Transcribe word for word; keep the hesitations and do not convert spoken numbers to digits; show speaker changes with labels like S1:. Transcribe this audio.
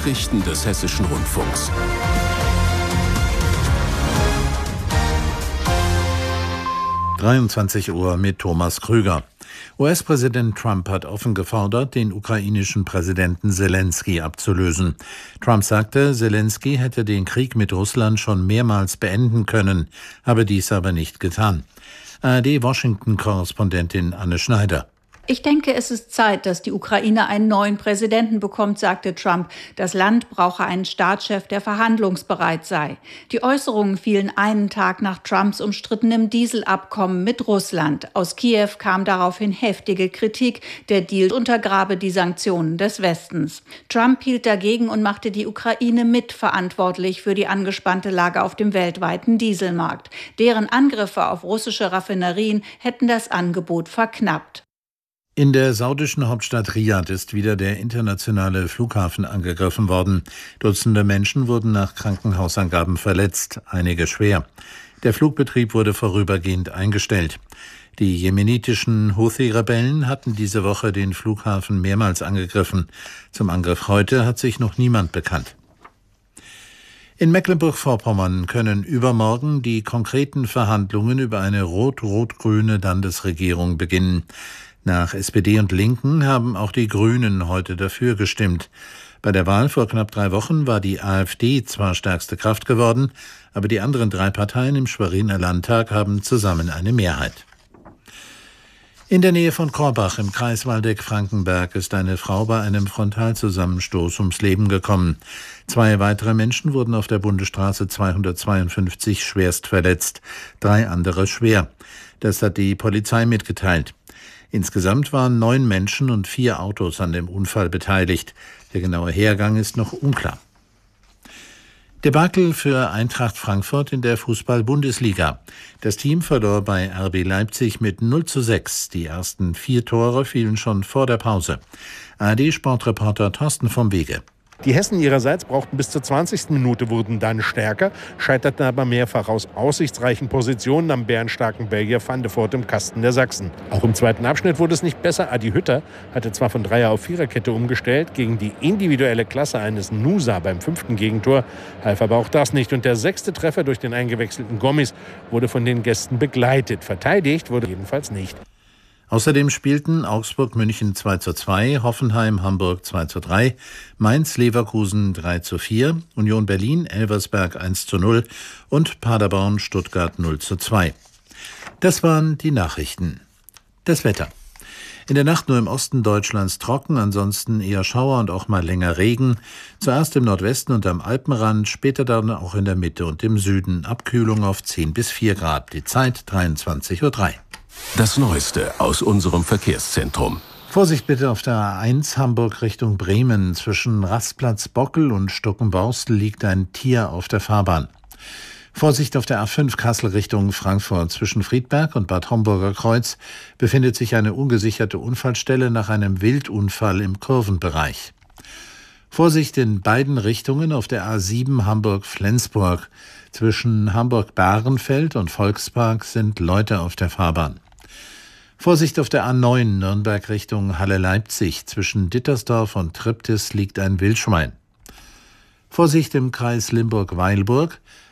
S1: Nachrichten des Hessischen Rundfunks.
S2: dreiundzwanzig Uhr mit Thomas Krüger. U S-Präsident Trump hat offen gefordert, den ukrainischen Präsidenten Selenskyj abzulösen. Trump sagte, Selenskyj hätte den Krieg mit Russland schon mehrmals beenden können, habe dies aber nicht getan. A R D-Washington-Korrespondentin Anne Schneider.
S3: Ich denke, es ist Zeit, dass die Ukraine einen neuen Präsidenten bekommt, sagte Trump. Das Land brauche einen Staatschef, der verhandlungsbereit sei. Die Äußerungen fielen einen Tag nach Trumps umstrittenem Dieselabkommen mit Russland. Aus Kiew kam daraufhin heftige Kritik. Der Deal untergrabe die Sanktionen des Westens. Trump hielt dagegen und machte die Ukraine mitverantwortlich für die angespannte Lage auf dem weltweiten Dieselmarkt. Deren Angriffe auf russische Raffinerien hätten das Angebot verknappt.
S2: In der saudischen Hauptstadt Riad ist wieder der internationale Flughafen angegriffen worden. Dutzende Menschen wurden nach Krankenhausangaben verletzt, einige schwer. Der Flugbetrieb wurde vorübergehend eingestellt. Die jemenitischen Houthi-Rebellen hatten diese Woche den Flughafen mehrmals angegriffen. Zum Angriff heute hat sich noch niemand bekannt. In Mecklenburg-Vorpommern können übermorgen die konkreten Verhandlungen über eine rot-rot-grüne Landesregierung beginnen. Nach S P D und Linken haben auch die Grünen heute dafür gestimmt. Bei der Wahl vor knapp drei Wochen war die AfD zwar stärkste Kraft geworden, aber die anderen drei Parteien im Schweriner Landtag haben zusammen eine Mehrheit. In der Nähe von Korbach im Kreis Waldeck-Frankenberg ist eine Frau bei einem Frontalzusammenstoß ums Leben gekommen. Zwei weitere Menschen wurden auf der Bundesstraße zweihundertzweiundfünfzig schwerst verletzt, drei andere schwer. Das hat die Polizei mitgeteilt. Insgesamt waren neun Menschen und vier Autos an dem Unfall beteiligt. Der genaue Hergang ist noch unklar. Debakel für Eintracht Frankfurt in der Fußball-Bundesliga. Das Team verlor bei R B Leipzig mit null zu sechs. Die ersten vier Tore fielen schon vor der Pause. A R D-Sportreporter Thorsten vom Wege.
S4: Die Hessen ihrerseits brauchten bis zur zwanzigsten Minute, wurden dann stärker, scheiterten aber mehrfach aus aussichtsreichen Positionen am bärenstarken Belgier Van de Voort im Kasten der Sachsen. Auch im zweiten Abschnitt wurde es nicht besser. Adi Hütter hatte zwar von Dreier- auf Viererkette umgestellt, gegen die individuelle Klasse eines Nusa beim fünften Gegentor half aber auch das nicht. Und der sechste Treffer durch den eingewechselten Gommis wurde von den Gästen begleitet. Verteidigt wurde jedenfalls nicht.
S2: Außerdem spielten Augsburg-München zwei zu zwei, Hoffenheim-Hamburg zwei zu drei, Mainz-Leverkusen drei zu vier, Union Berlin-Elversberg eins zu null und Paderborn-Stuttgart null zu zwei. Das waren die Nachrichten. Das Wetter. In der Nacht nur im Osten Deutschlands trocken, ansonsten eher Schauer und auch mal länger Regen. Zuerst im Nordwesten und am Alpenrand, später dann auch in der Mitte und im Süden. Abkühlung auf zehn bis vier Grad. Die Zeit dreiundzwanzig Uhr drei.
S1: Das Neueste aus unserem Verkehrszentrum.
S2: Vorsicht bitte auf der A eins Hamburg Richtung Bremen. Zwischen Rastplatz Bockel und Stuckenborstel liegt ein Tier auf der Fahrbahn. Vorsicht auf der A fünf Kassel Richtung Frankfurt. Zwischen Friedberg und Bad Homburger Kreuz befindet sich eine ungesicherte Unfallstelle nach einem Wildunfall im Kurvenbereich. Vorsicht in beiden Richtungen auf der A sieben Hamburg-Flensburg. Zwischen Hamburg-Bahrenfeld und Volkspark sind Leute auf der Fahrbahn. Vorsicht auf der A neun Nürnberg Richtung Halle-Leipzig. Zwischen Dittersdorf und Triptis liegt ein Wildschwein. Vorsicht im Kreis Limburg-Weilburg.